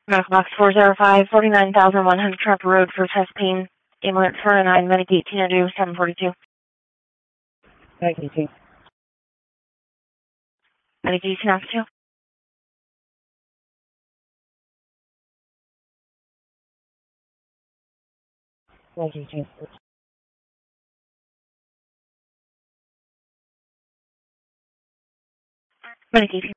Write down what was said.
Box 405, 49,100 Trapper Road for chest pain. Ambulance 409, medic 1802, 742. Medic 18. Medic 1802. Medic 18. Medic 18.